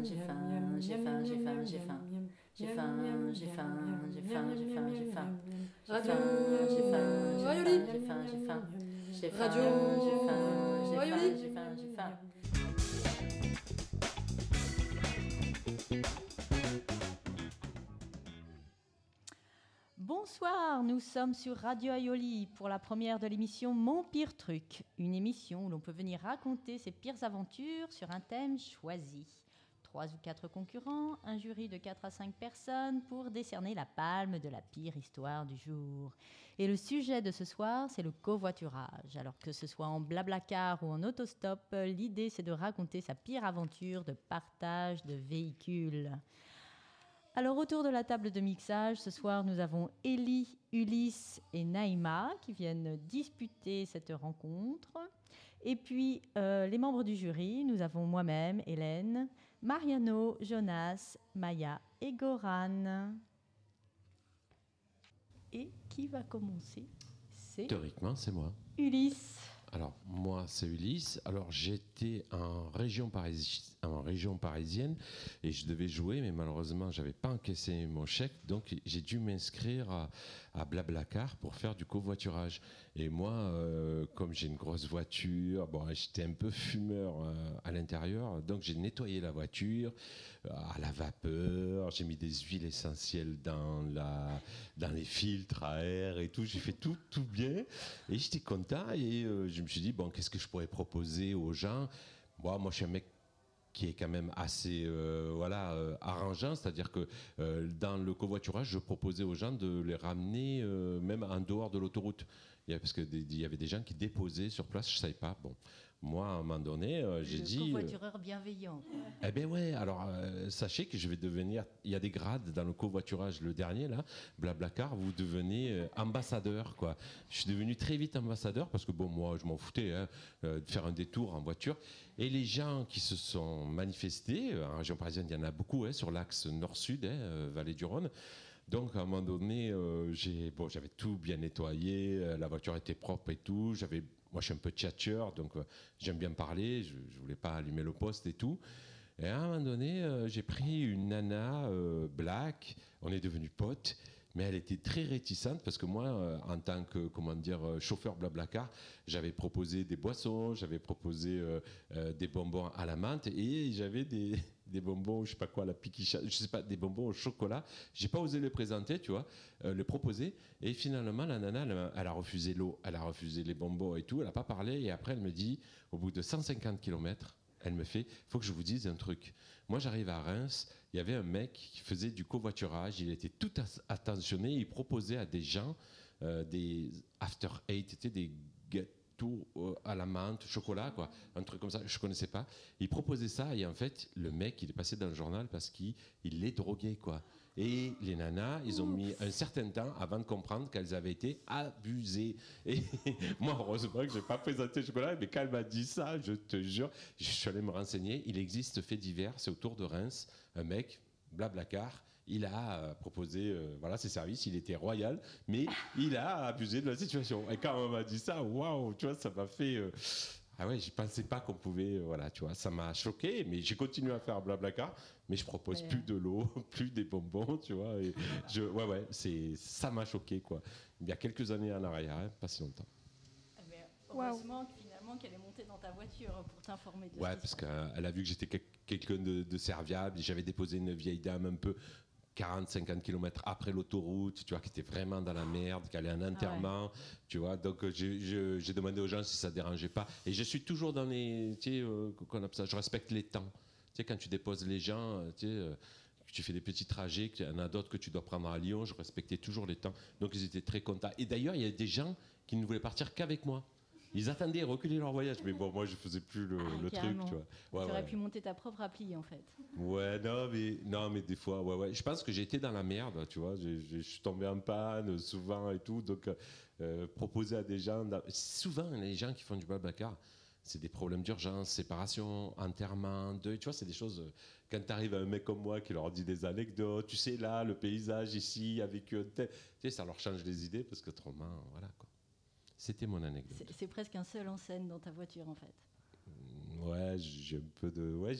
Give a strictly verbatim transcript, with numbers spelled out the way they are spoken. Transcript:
j'ai faim, j'ai faim, j'ai faim, j'ai faim. J'ai faim, j'ai faim, j'ai faim, j'ai faim, j'ai faim. Radio J'ai faim, j'ai Ayoli. faim, j'ai faim, j'ai faim. J'ai faim, Radio j'ai faim, j'ai faim, Ayoli. j'ai faim, j'ai faim. Bonsoir, nous sommes sur Radio Ayoli pour la première de l'émission Mon Pire Truc, une émission où l'on peut venir raconter ses pires aventures sur un thème choisi. Trois ou quatre concurrents, un jury de quatre à cinq personnes pour décerner la palme de la pire histoire du jour. Et le sujet de ce soir, c'est le covoiturage. Alors que ce soit en blablacar ou en autostop, l'idée c'est de raconter sa pire aventure de partage de véhicules. Alors, autour de la table de mixage, ce soir, nous avons Élie, Ulysse et Naïma qui viennent disputer cette rencontre. Et puis, euh, les membres du jury, nous avons moi-même, Hélène, Mariano, Jonas, Maya et Goran. Et qui va commencer? C'est Théoriquement, c'est moi. Ulysse. Alors, moi, c'est Ulysse. Alors, j'étais en région, parisi- en région parisienne et je devais jouer, mais malheureusement, je n'avais pas encaissé mon chèque. Donc, j'ai dû m'inscrire à, à Blablacar pour faire du covoiturage. Et moi, euh, comme j'ai une grosse voiture, bon, j'étais un peu fumeur euh, à l'intérieur. Donc, j'ai nettoyé la voiture euh, à la vapeur. J'ai mis des huiles essentielles dans, la, dans les filtres à air et tout. J'ai fait tout, tout bien. Et j'étais content et euh, je me suis dit, bon, qu'est-ce que je pourrais proposer aux gens? Bon, moi, je suis un mec qui est quand même assez euh, voilà, euh, arrangeant, c'est-à-dire que euh, dans le covoiturage, je proposais aux gens de les ramener euh, même en dehors de l'autoroute. Il y a, parce qu'il y avait des gens qui déposaient sur place, je ne savais pas. Bon, moi, à un moment donné, euh, j'ai Le dit... covoitureur bienveillant. Eh bien ouais, alors euh, sachez que je vais devenir, il y a des grades dans le covoiturage, le dernier là, Blablacar, vous devenez euh, ambassadeur quoi. Je suis devenu très vite ambassadeur parce que bon moi je m'en foutais hein, euh, de faire un détour en voiture. Et les gens qui se sont manifestés, euh, en région parisienne il y en a beaucoup hein, sur l'axe nord-sud, hein, euh, Vallée du Rhône. Donc à un moment donné, euh, j'ai, bon, j'avais tout bien nettoyé, euh, la voiture était propre et tout, j'avais... Moi, je suis un peu tchatcheur, donc euh, j'aime bien parler, je ne voulais pas allumer le poste et tout. Et à un moment donné, euh, j'ai pris une nana euh, black, on est devenus potes, mais elle était très réticente parce que moi, euh, en tant que comment dire, euh, chauffeur Blablacar, j'avais proposé des boissons, j'avais proposé euh, euh, des bonbons à la menthe et j'avais des, des bonbons, je sais pas quoi, la piquicha, je sais pas, des bonbons au chocolat. J'ai pas osé les présenter, tu vois, euh, les proposer. Et finalement, la nana, elle, a- elle a refusé l'eau, elle a refusé les bonbons et tout, elle a pas parlé. Et après, elle me dit, au bout de cent cinquante kilomètres, elle me fait, il faut que je vous dise un truc. Moi, j'arrive à Reims, il y avait un mec qui faisait du covoiturage, il était tout attentionné, il proposait à des gens euh, des after eight, c'était des gâteaux euh, à la menthe, chocolat, quoi, un truc comme ça, je connaissais pas. Il proposait ça et en fait, le mec, il est passé dans le journal parce qu'il il les droguait, quoi. Et les nanas, ils ont mis un certain temps avant de comprendre qu'elles avaient été abusées. Et moi, heureusement que je n'ai pas présenté le chocolat, mais quand elle m'a dit ça, je te jure, je suis allé me renseigner. Il existe fait divers, c'est autour de Reims, un mec, Blablacar, il a euh, proposé euh, voilà, ses services, il était royal, mais il a abusé de la situation. Et quand on m'a dit ça, waouh, tu vois, ça m'a fait... euh, ah ouais, je pensais pas qu'on pouvait, euh, voilà, tu vois, ça m'a choqué, mais j'ai continué à faire Blablacar, mais je propose Mais, plus de l'eau, plus des bonbons, tu vois, et je, ouais, ouais, c'est, ça m'a choqué, quoi. Il y a quelques années en arrière, hein, pas si longtemps. Mais heureusement que finalement qu'elle est montée dans ta voiture pour t'informer de Ouais, ce qui parce se qu'elle a vu que j'étais quel- quelqu'un de, de serviable, et j'avais déposé une vieille dame un peu quarante cinquante kilomètres après l'autoroute, tu vois, qui était vraiment dans la merde, qui allait en enterrement, tu vois. Donc, euh, j'ai, je- j'ai demandé aux gens si ça ne dérangeait pas. Et je suis toujours dans les... Tu sais, euh, qu'on appelle ça, je respecte les temps. Tu sais, quand tu déposes les gens, euh, tu sais... euh, tu fais des petits trajets, il y en a d'autres que tu dois prendre à Lyon, je respectais toujours les temps. Donc, ils étaient très contents. Et d'ailleurs, il y a des gens qui ne voulaient partir qu'avec moi. Ils attendaient reculer leur voyage, mais bon, moi, je faisais plus le, Ah, le truc, carrément. tu vois. Ouais, Tu aurais ouais. pu monter ta propre appli en fait. Ouais, non mais, non, mais des fois, ouais, ouais. Je pense que j'ai été dans la merde, tu vois. J'ai- j'ai- Je suis tombé en panne souvent et tout. Donc, euh, proposer à des gens. d'a- Souvent, les gens qui font du Blablacar, c'est des problèmes d'urgence, séparation, enterrement, deuil. Tu vois, c'est des choses. euh, Quand tu arrives à un mec comme moi qui leur dit des anecdotes, tu sais, là, le paysage ici, avec eux, tu sais, ça leur change les idées parce qu'autrement, voilà quoi. C'était mon anecdote. C'est, c'est presque un seul en scène dans ta voiture en fait. Ouais, j'ai un peu de. Ouais,